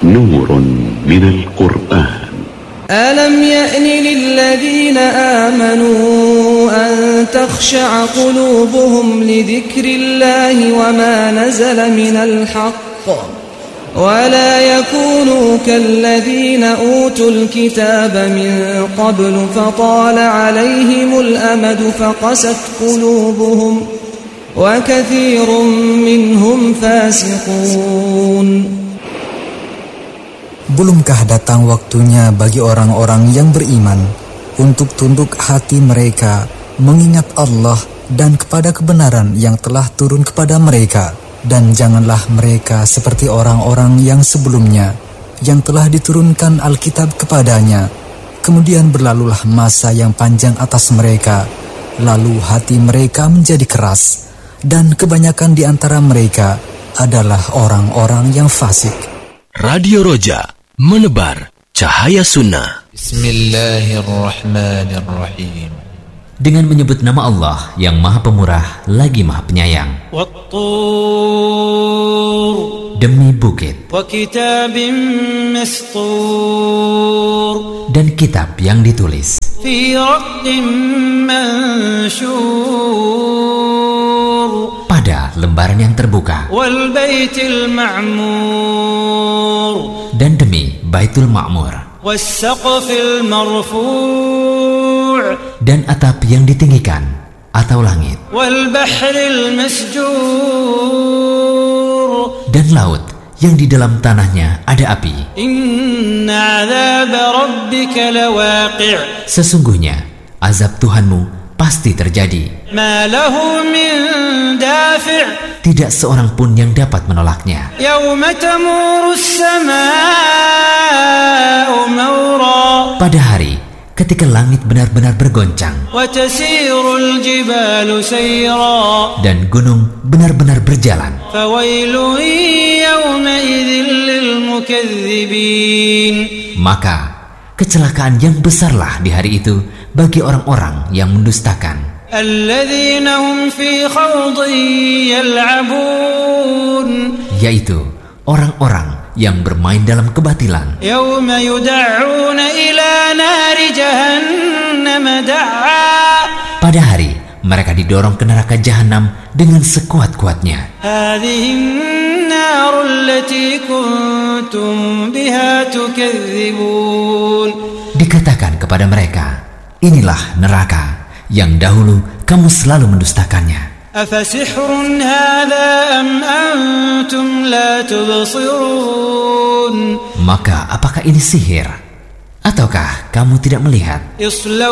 نور من القرآن. ألم يأن للذين آمنوا أن تخشع قلوبهم لذكر الله وما نزل من الحق ولا يكونوا كالذين أوتوا الكتاب من قبل فطال عليهم الأمد فقست قلوبهم وكثير منهم فاسقون. Belumkah datang waktunya bagi orang-orang yang beriman untuk tunduk hati mereka mengingat Allah dan kepada kebenaran yang telah turun kepada mereka, dan janganlah mereka seperti orang-orang yang sebelumnya yang telah diturunkan Alkitab kepadanya. Kemudian berlalulah masa yang panjang atas mereka, lalu hati mereka menjadi keras, dan kebanyakan di antara mereka adalah orang-orang yang fasik. Radio Roja, menebar cahaya sunnah. Bismillahirrahmanirrahim. Dengan menyebut nama Allah yang Maha Pemurah lagi Maha Penyayang. Wat-tur. Demi bukit. Wa kitabim mastur. Dan kitab yang ditulis. Fi raqqim manshur. Pada lembaran yang terbuka. Wal baitil ma'mur. Dan demi Baitul Ma'mur. Was saqfil marfu'. Dan atap yang ditinggikan atau langit. Wal bahril masjur. Dan laut yang di dalam tanahnya ada api. Inna 'adzaba rabbika lawaqi'. Sesungguhnya azab Tuhanmu pasti terjadi. Ma lahu min dafi'. Tidak seorang pun yang dapat menolaknya. Yawma tamuru as-samaa'u mawra. Pada hari ketika langit benar-benar bergoncang. Wa tasirul jibalu sayra. Dan gunung benar-benar berjalan. Fawailun yawma idzil lil mukatsibin. Maka kecelakaan yang besarlah di hari itu bagi orang-orang yang mendustakan. Alladzina hum fi khawdin yal'abun. Yaitu orang-orang yang bermain dalam kebatilan. Yawma yud'auna ila nari jahannam da'a. Pada hari mereka didorong ke neraka jahanam dengan sekuat-kuatnya. Hadhihi an-nar allati kuntum biha tukadzibun. Dikatakan kepada mereka, inilah neraka yang dahulu kamu selalu mendustakannya. Afasihrun hadha am antum la tubsirun. Maka apakah ini sihir? Ataukah kamu tidak melihat?